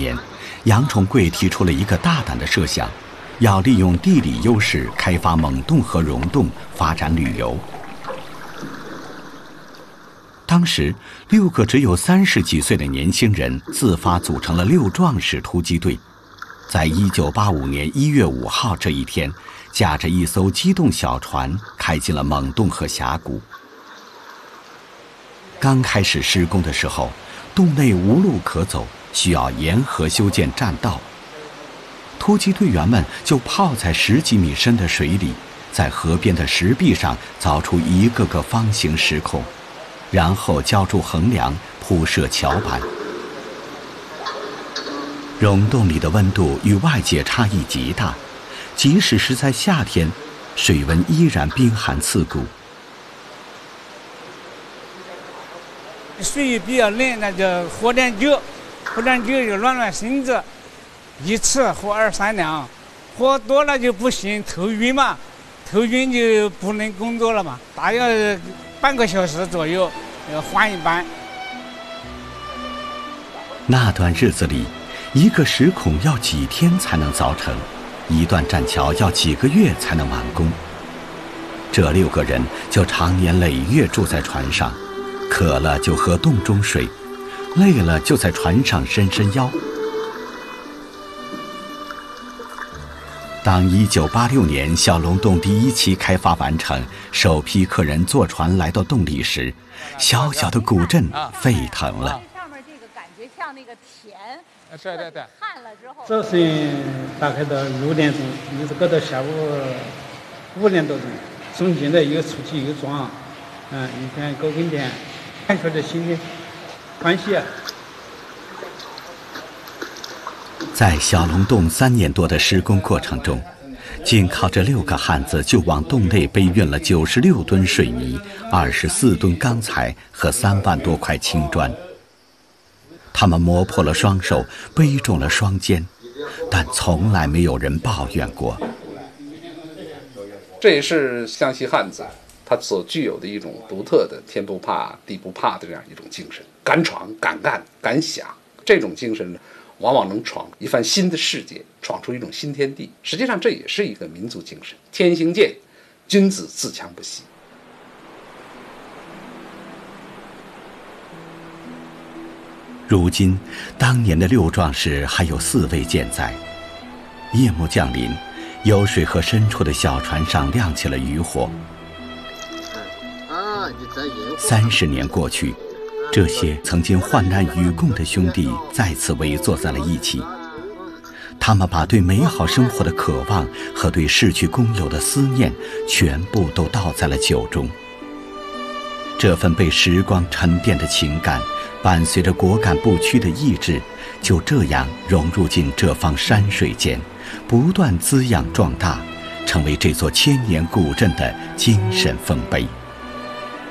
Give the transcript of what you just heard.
年，杨重贵提出了一个大胆的设想，要利用地理优势开发蒙洞和溶洞，发展旅游。当时6个只有30几岁的年轻人自发组成了6壮士突击队，在1985年1月5号这一天，驾着一艘机动小船开进了蒙洞河峡谷。刚开始施工的时候，洞内无路可走，需要沿河修建栈道。突击队员们就泡在10几米深的水里，在河边的石壁上凿出一个个方形石孔，然后浇筑横梁，铺设桥板。溶洞里的温度与外界差异极大，即使是在夏天，水温依然冰寒刺骨。 水比较冷，那就喝点酒，就暖暖身子，一次喝2、3两，喝多了就不行，头晕嘛，头晕就不能工作了嘛，大约半个小时左右要换一班。 那段日子里，一个石孔要几天才能凿成，一段栈桥要几个月才能完工。这6个人就常年累月住在船上，渴了就喝洞中水，累了就在船上伸伸腰。当1986年小龙洞第1期开发完成，首批客人坐船来到洞里时，小小的古镇沸腾了。 上面这个感觉像那个田， 对， 旱了之后。 早晨大概到6点钟，一直搞到下午5点多钟，中间的又出去又装，一天搞跟天，感觉这心里欢喜啊。 在小龙洞3年多的施工过程中，仅靠这6个汉子就往洞内背运了96吨水泥、24吨钢材和3万多块青砖。他们磨破了双手，背重了双肩，但从来没有人抱怨过。 这也是湘西汉子他所具有的一种独特的天不怕地不怕的这样一种精神，敢闯敢干敢想，这种精神呢，往往能闯一番新的世界，闯出一种新天地。实际上这也是一个民族精神，天行健，君子自强不息。 如今当年的6壮士还有4位健在。夜幕降临，有水河深处的小船上亮起了渔火。30年过去，这些曾经患难与共的兄弟再次围坐在了一起。他们把对美好生活的渴望和对逝去工友的思念全部都倒在了酒中。这份被时光沉淀的情感，伴随着果敢不屈的意志，就这样融入进这方山水间，不断滋养壮大，成为这座1000年古镇的精神丰碑。